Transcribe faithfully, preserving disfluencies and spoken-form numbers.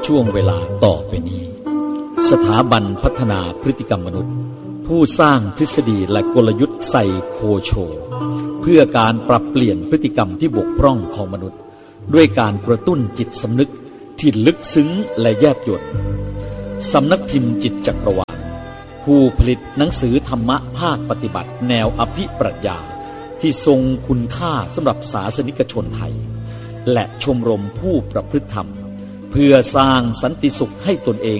ช่วงเวลาต่อไปนี้สถาบันพัฒนาพฤติกรรมมนุษย์ผู้สร้างทฤษฎีและกลยุทธ์ไซโคโชเพื่อการปรับเปลี่ยนพฤติกรรมที่บกพร่องของมนุษย์ด้วยการกระตุ้นจิตสำนึกที่ลึกซึ้งและแยบยลสำนักพิมพ์จิตจักรวาลผู้ผลิตหนังสือธรรมะภาคปฏิบัติแนวอภิปรัชญาที่ทรงคุณค่าสำหรับศาสนิกชนไทยและชมรมผู้ประพฤติธรรมเพื่อสร้างสันติสุขให้ตนเอง